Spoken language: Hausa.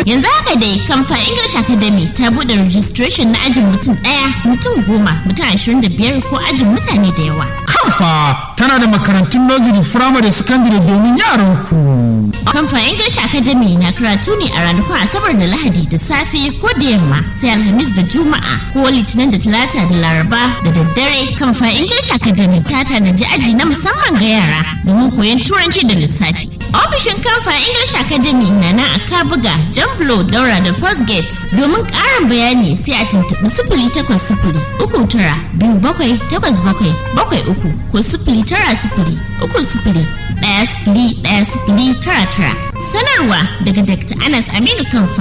Yanzu haka dai Kamfa English Academy ta buɗe registration na ajin mutum 1, mutum 10, mutum 25 ko ajin mutane da yawa. Kamfa tana da makarantun nursery, primary, secondary domin yaran ku. Kamfa English Academy na karatu ne a ranakun Asabar da Lahadi da safe ko da yamma, sai Alhamis da Juma'a ko Litinin da Talata da Laraba da daddare. Kamfa English Academy ta tanaji aji na musamman ga yara domin koyon Turanci da lissafi. Ofishin Kamfa English Academy na nan a Kabuga, Jamblo, Daura da First Gate. Domin ƙarin bayani sai a tuntuɓi 0800-3987-73 ko 0900-30-10-09. Sanarwa daga Dr. Anas Aminu Kamfa.